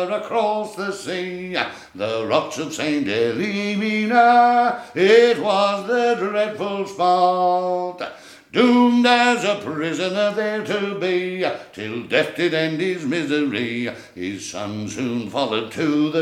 across the sea, the rocks of St. Helena, it was the dreadful spot. Doomed as a prisoner there to be, till death did end his misery. His son soon followed to the